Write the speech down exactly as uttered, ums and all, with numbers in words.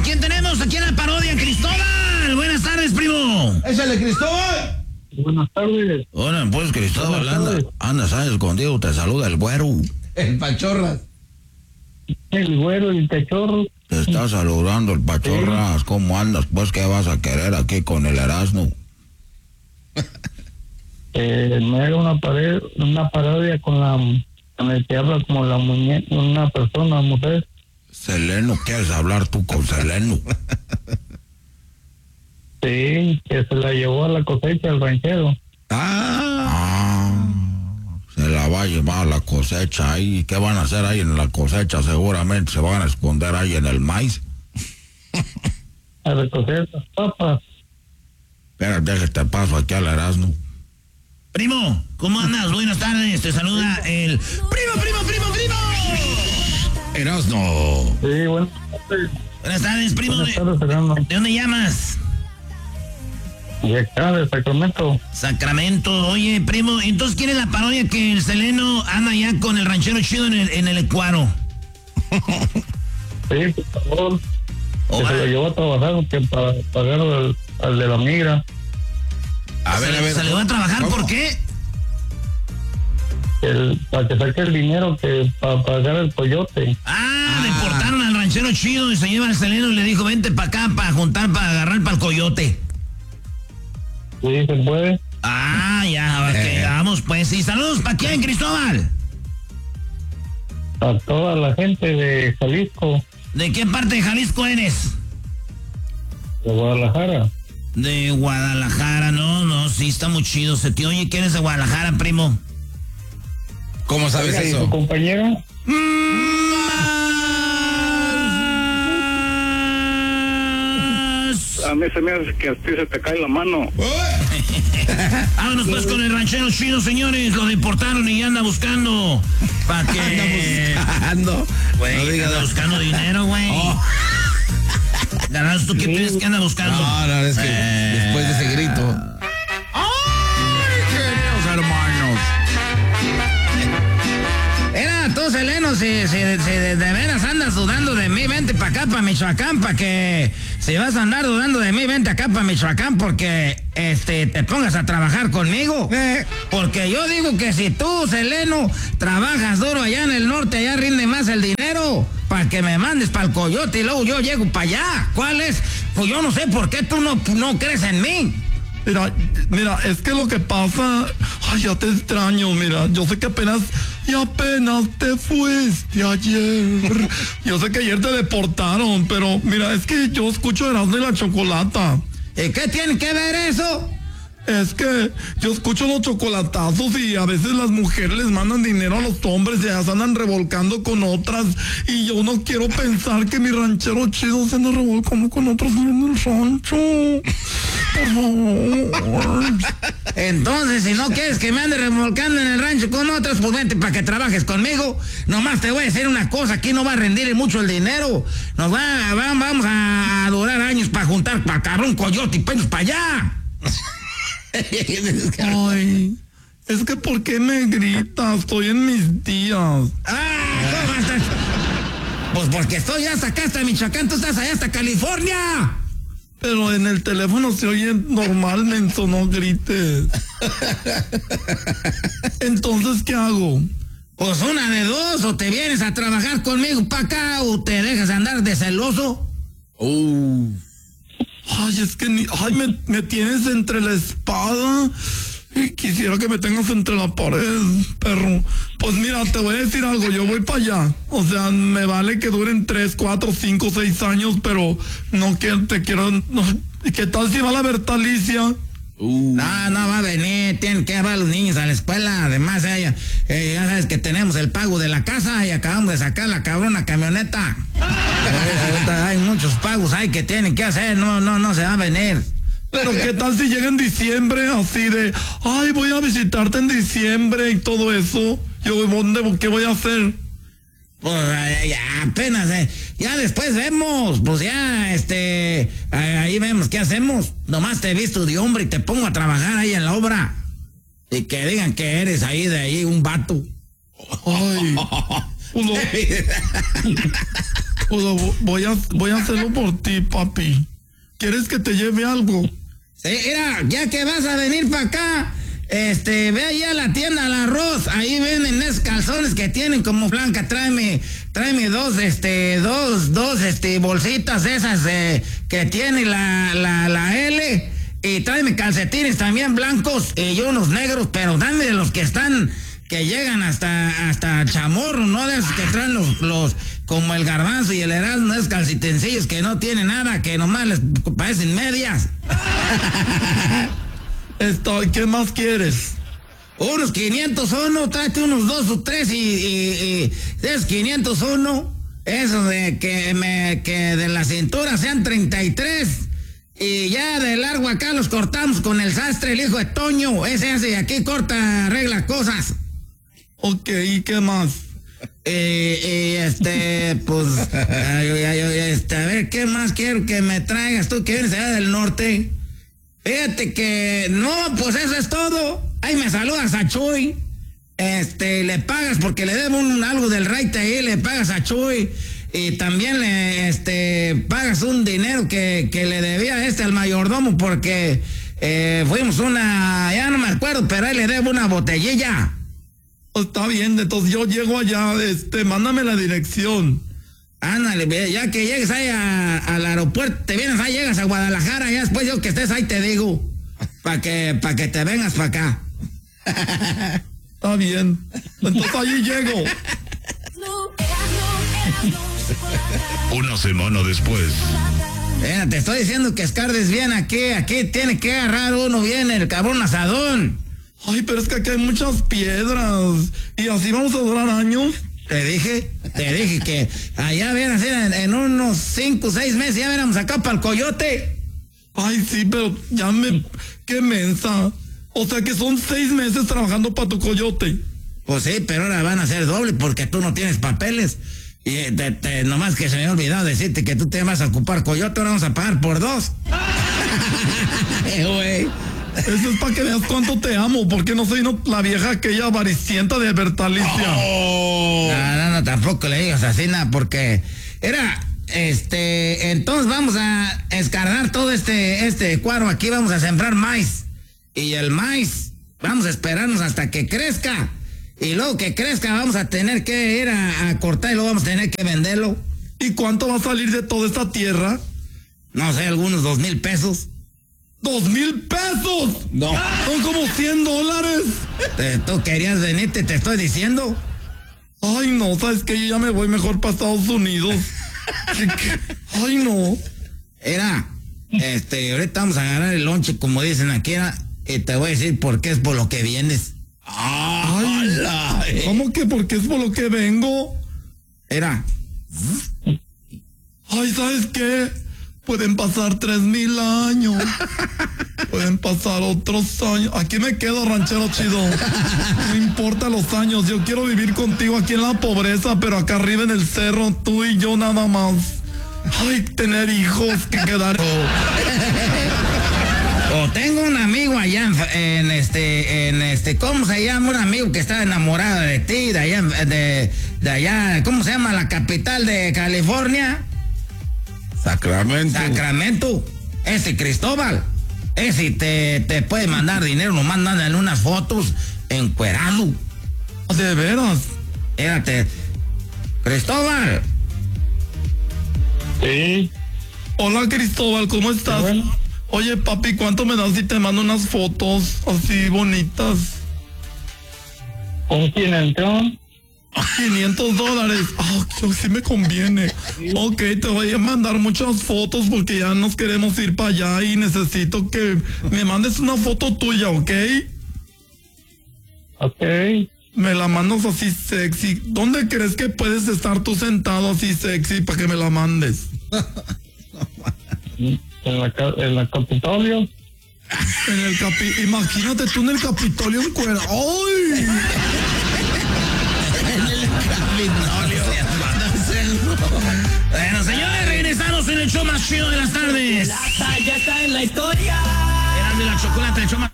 ¿A quién tenemos? Aquí en la parodia, Cristóbal. Buenas tardes, primo. ¡Échale, Cristóbal! Buenas tardes. Hola, pues, Cristóbal, anda, andas ahí escondido, te saluda el güero. El Pachorras. El güero y el cachorro. Te está saludando el Pachorras. ¿Cómo andas? Pues, ¿qué vas a querer aquí con el Erasmo? Eh, me haga una pared, una parodia con la con el que habla como la muñeca, una persona, mujer. Seleno, ¿quieres hablar tú con Seleno? Sí, que se la llevó a la cosecha el ranchero. Ah, ah, se la va a llevar a la cosecha ahí. ¿Qué van a hacer ahí en la cosecha? Seguramente se van a esconder ahí en el maíz. A recoger las papas. Espérate, que te paso aquí al Erasmo. Primo, ¿cómo andas? Buenas tardes, te saluda el... ¡Primo, primo, primo, primo! Erasmo. Sí, buenas tardes. Buenas tardes, primo. Buenas tardes, Fernando. ¿De dónde llamas? Y acá de Sacramento. Sacramento. Oye, primo, entonces ¿quién es la parodia que el Seleno anda ya con el ranchero chido en el, en el Ecuaro? Sí, por favor. Que Ahora. se lo llevó a trabajar que para pagar al, al de la migra. A ver, a ver. ¿Se le va a trabajar? ¿Cómo? ¿Por qué? El, para que saque el dinero que para pagar el coyote. Ah, ah, deportaron al ranchero chido y se lleva al Seleno y le dijo, vente para acá para juntar, para agarrar para el coyote. Sí, se puede. Ah, ya, ok, Eh. vamos pues. ¿Y saludos para quién, Cristóbal? A toda la gente de Jalisco, ¿De qué parte de Jalisco eres? de Guadalajara. De Guadalajara, no, no, sí, está muy chido. Se te oye que eres de Guadalajara, primo. ¿Cómo sabes Oiga, ¿y su eso? compañera? A mí se me hace que a ti se te cae la mano. Vámonos pues con el ranchero chido, señores. Lo deportaron y ya anda buscando. ¿Para qué? Anda buscando. Güey, No digas anda nada. buscando dinero, güey. Oh. Ganados, ¿tú qué piensas que anda buscando? No, no, es que Eh. después de ese grito. ¡Ay, queridos hermanos! Era, tú, Seleno, si, si, si de, de veras andas dudando de mí, vente para acá, para Michoacán, para que... Si vas a andar dudando de mí, vente acá para Michoacán porque este, te pongas a trabajar conmigo. Eh. Porque yo digo que si tú, Seleno, trabajas duro allá en el norte, allá rinde más el dinero para que me mandes para el coyote y luego yo llego para allá. ¿Cuál es? Pues yo no sé por qué tú no, no crees en mí. Mira, mira, es que lo que pasa, ay, ya te extraño, mira, yo sé que apenas, y apenas te fuiste ayer. Yo sé que ayer te deportaron, pero mira, es que yo escucho Erasmo y la Chocolata. ¿Y qué tiene que ver eso? Es que yo escucho los chocolatazos y a veces las mujeres les mandan dinero a los hombres y ya se andan revolcando con otras. Y yo no quiero pensar que mi ranchero chido se anda revolcando con otros en el rancho. Por favor. Entonces, si no quieres que me ande remolcando en el rancho con otros, pues vente para que trabajes conmigo. Nomás te voy a decir una cosa, aquí no va a rendir mucho el dinero. Nos va, va- vamos a durar años para juntar para cabrón, coyote y pelos para allá. Ay, es que ¿por qué me gritas? Estoy en mis días. Ah, ¿cómo estás? Pues porque estoy hasta acá, hasta Michoacán, tú estás allá hasta California. Pero en el teléfono se oye normal, menso, no grites. Entonces, ¿qué hago? Pues una de dos, o te vienes a trabajar conmigo para acá, o te dejas andar de celoso. Uh. Ay, es que ni, ay, me, me tienes entre la espada y quisiera que me tengas entre la pared, perro. Pues mira, te voy a decir algo, yo voy para allá. O sea, me vale que duren tres, cuatro, cinco, seis años, pero no quiero, te quiero... No, ¿qué tal si va la Bertalicia? Uh. No, no va a venir, tienen que llevar a los niños a la escuela. Además, ella, eh, ya sabes que tenemos el pago de la casa y acabamos de sacar la cabrona camioneta. Ahorita hay muchos pagos ahí que tienen que hacer, no, no, no se va a venir. Pero ¿qué tal si llega en diciembre así de, ay, voy a visitarte en diciembre y todo eso? Yo, ¿dónde, qué voy a hacer? Pues eh, ya apenas, eh, ya después vemos, pues ya, este, eh, ahí vemos qué hacemos. Nomás te he visto de hombre y te pongo a trabajar ahí en la obra. Y que digan que eres ahí de ahí un vato. Ay, pues lo- Pues voy a, voy a hacerlo por ti, papi. ¿Quieres que te lleve algo? Sí, mira, ya que vas a venir para acá, este, ve ahí a la tienda al arroz, ahí venden esos calzones que tienen como blanca, tráeme, tráeme dos, este, dos, dos, este, bolsitas esas eh, que tiene la, la, la L, y tráeme calcetines también blancos y unos negros, pero dame de los que están, que llegan hasta, hasta chamorro, no de esos que traen los, los, como el Garbanzo y el Erasmo, esos calcitencillos que no tienen nada, que nomás les parecen medias. Esto, ¿qué más quieres? Unos quinientos uno, tráete unos dos o tres y, y, y esos quinientos uno, eso de que me, que de la cintura sean treinta y tres y ya de largo acá los cortamos con el sastre, el hijo de Toño, ese hace aquí corta, arregla cosas. Ok, ¿y qué más? Eh, y este, pues, ay, ay, ay, este, a ver, ¿qué más quiero que me traigas tú que vienes allá del norte? Fíjate que, no, pues eso es todo. Ahí me saludas a Chuy. Este, le pagas porque le debo un, algo del raite ahí, le pagas a Chuy. Y también le, este, pagas un dinero que, que le debía este al mayordomo porque eh, fuimos una, ya no me acuerdo, pero ahí le debo una botellilla. Está bien, entonces yo llego allá, este, mándame la dirección. Ándale, ya que llegues ahí a, al aeropuerto, te vienes ahí, llegas a Guadalajara, ya después yo que estés ahí te digo, para que, pa que te vengas para acá. Está bien, entonces allí llego. Una semana después. Mira, te estoy diciendo que escardes bien aquí, aquí tiene que agarrar uno bien el cabrón asadón. Ay, pero es que aquí hay muchas piedras. ¿Y así vamos a durar años? Te dije, te dije que allá verás en, en unos cinco o seis meses ya veremos acá para el coyote. Ay, sí, pero ya me... ¡Qué mensa! O sea que son seis meses trabajando para tu coyote. Pues sí, pero ahora van a ser doble porque tú no tienes papeles. Y te, te, nomás que se me ha olvidado decirte que tú te vas a ocupar coyote, ahora vamos a pagar por dos. Eh, güey. Eso es para que veas cuánto te amo, porque no soy no, la vieja aquella avaricienta de Bertalicia. Oh. No, no, no, tampoco le digas así, nada, porque era, este, entonces vamos a escardar todo este, este cuadro, aquí vamos a sembrar maíz, y el maíz, vamos a esperarnos hasta que crezca, y luego que crezca vamos a tener que ir a, a cortar y luego vamos a tener que venderlo. ¿Y cuánto va a salir de toda esta tierra? No sé, algunos dos mil pesos. ¡Dos mil pesos! No. Son como cien dólares. Te, tú querías venirte, te estoy diciendo. Ay, no, ¿sabes qué? Yo ya me voy mejor para Estados Unidos. Ay, no. Era, este, ahorita vamos a agarrar el lonche, como dicen aquí, era, y te voy a decir por qué es por lo que vienes. Ay, eh. ¿Cómo que por qué es por lo que vengo? Era. Ay, ¿sabes qué? Pueden pasar tres mil años. Pueden pasar otros años. Aquí me quedo, ranchero chido. No importa los años. Yo quiero vivir contigo aquí en la pobreza, pero acá arriba en el cerro, tú y yo nada más. Ay, tener hijos que quedar. O tengo un amigo allá en, en este, en este, ¿cómo se llama? Un amigo que está enamorado de ti, de allá, de, de allá, ¿cómo se llama? La capital de California. Sacramento. Sacramento. Ese Cristóbal. Ese te, te puede mandar dinero, nomás mándale unas fotos encuerado. ¿De veras? Espérate. Cristóbal. Sí. Hola, Cristóbal, ¿cómo estás? Bueno. Oye, papi, ¿cuánto me das si te mando unas fotos así bonitas? ¿Con quién entró? quinientos dólares. Ah, oh, sí me conviene. Ok, te voy a mandar muchas fotos porque ya nos queremos ir para allá y necesito que me mandes una foto tuya, ¿ok? Ok. Me la mandas así sexy. ¿Dónde crees que puedes estar tú sentado así sexy para que me la mandes? ¿En la, en la Capitolio? En el capi... Imagínate tú en el Capitolio en cuero. ¡Ay! Bueno, señores, regresamos en el show más chido de las tardes. Ya está en la historia. Eran de la chocolate, el show más